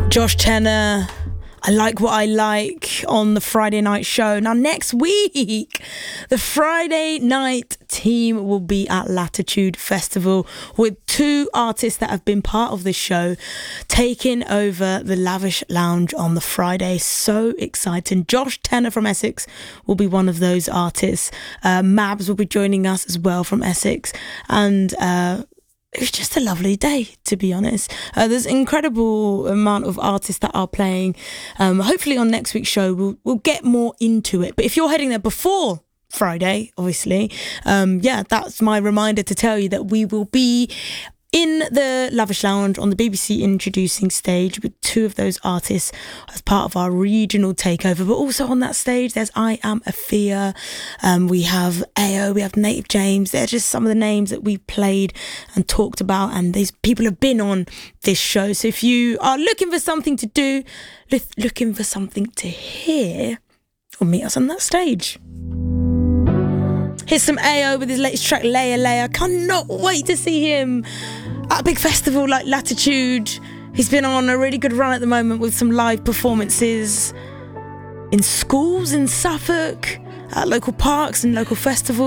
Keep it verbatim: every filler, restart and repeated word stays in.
Josh Tenner, I Like What I Like on the Friday night show. Now next week, the Friday night team will be at Latitude Festival with two artists that have been part of this show taking over the Lavish Lounge on the Friday. So exciting. Josh Tenner from Essex will be one of those artists. Uh, Mabs will be joining us as well from Essex. And uh it was just a lovely day, to be honest. Uh, there's an incredible amount of artists that are playing. Um, hopefully on next week's show, we'll, we'll get more into it. But if you're heading there before Friday, obviously, um, yeah, that's my reminder to tell you that we will be in the Lavish Lounge on the B B C introducing stage with two of those artists as part of our regional takeover. But also on that stage, there's I Am Afia, um, we have A O, we have Native James. They're just some of the names that we've played and talked about, and these people have been on this show. So if you are looking for something to do, looking for something to hear, or meet us on that stage. Here's some A O with his latest track, Layer Layer. Cannot wait to see him at a big festival like Latitude. He's been on a really good run at the moment with some live performances in schools in Suffolk, at local parks and local festivals.